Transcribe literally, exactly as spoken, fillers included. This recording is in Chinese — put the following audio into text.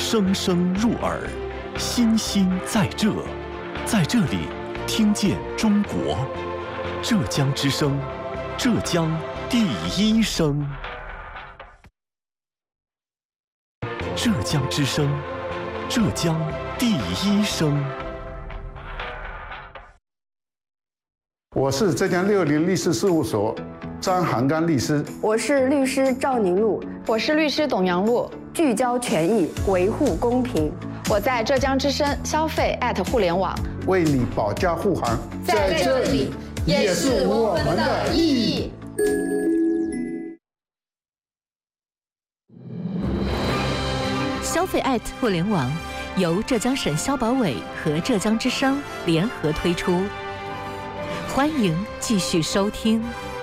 声声入耳，心心在这，在这里听见中国。浙江之声，浙江第一声。浙江之声，浙江第一声。 我是浙江六零律师事务所张涵刚律师， 我是律师赵宁露， 我是律师董阳露， 聚焦权益，维护公平。 我在浙江之声消费互联网， 为你保驾护航， 在这里也是我们的意义。 消费互联网由浙江省消保委和浙江之声联合推出，欢迎继续收听。